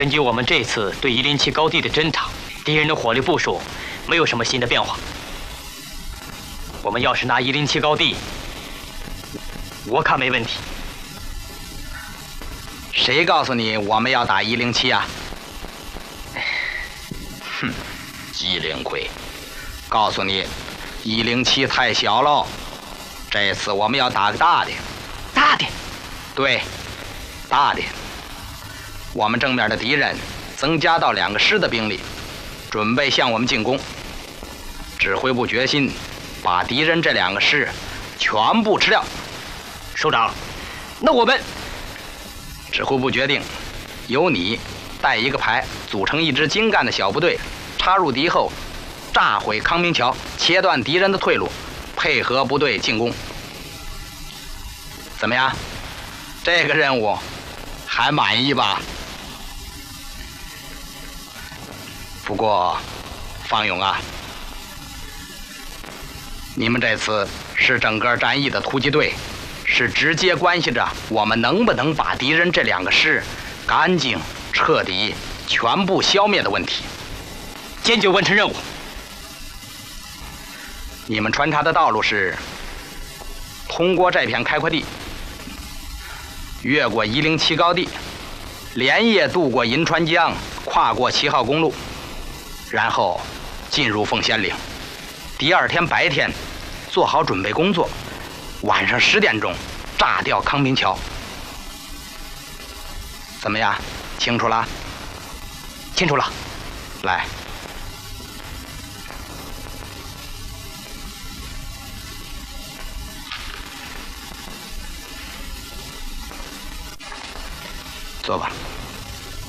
根据我们这次对107高地的侦查，敌人的火力部署没有什么新的变化。我们要是拿107高地，我看没问题。 谁告诉你我们要打107啊？哼，机灵鬼，告诉你，107太小喽。这次我们要打个大的。 大的？ 对，大的。我们正面的敌人增加到2个师的兵力，准备向我们进攻。指挥部决心把敌人这2个师全部吃掉。 首长，那我们…… 指挥部决定，由你带一个排，组成一支精干的小部队，插入敌后，炸毁康明桥，切断敌人的退路，配合部队进攻。怎么样？这个任务还满意吧？不过，方勇啊，你们这次是整个战役的突击队，是直接关系着我们能不能把敌人这2个师干净、彻底、全部消灭的问题。 坚决完成任务。 你们穿插的道路是通过这片开阔地，越过107高地，连夜渡过银川江，跨过7号公路，然后进入凤仙岭。第2天白天做好准备工作，晚上10点钟炸掉康明桥。怎么样？清楚了？ 清楚了。 来。坐吧。